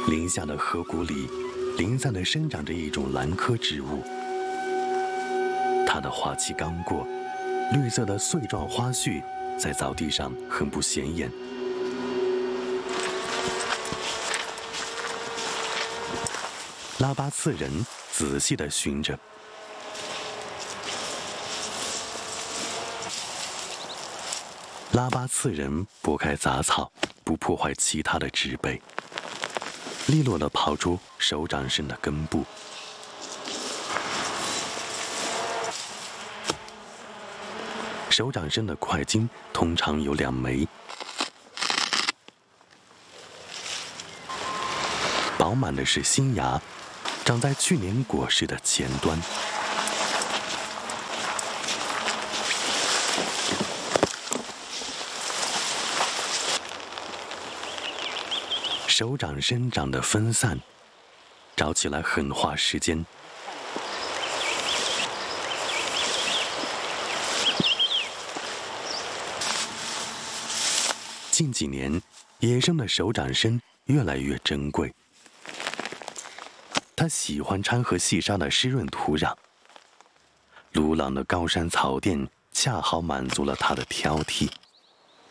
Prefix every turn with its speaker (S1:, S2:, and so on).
S1: 林下的河谷里，零散地生长着一种兰科植物。它的花期刚过，绿色的穗状花序在草地上很不显眼。拉巴次人仔细地寻着，拉巴次人拨开杂草，不破坏其他的植被，利落地刨出手掌深的根部。手掌深的块茎通常有2枚，饱满的是新芽，长在去年果实的前端。手掌生长得分散，找起来很花时间。近几年，野生的手掌参越来越珍贵。它喜欢掺和细沙的湿润土壤，鲁朗的高山草甸恰好满足了它的挑剔。